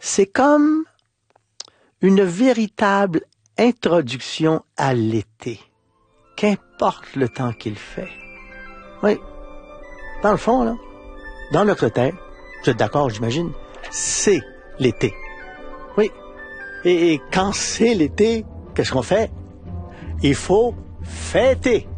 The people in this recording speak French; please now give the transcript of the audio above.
C'est comme une véritable introduction à l'été, qu'importe le temps qu'il fait. Oui, dans le fond, là, dans notre tête, vous êtes d'accord, j'imagine, c'est l'été. Oui, et quand c'est l'été, qu'est-ce qu'on fait? Il faut fêter.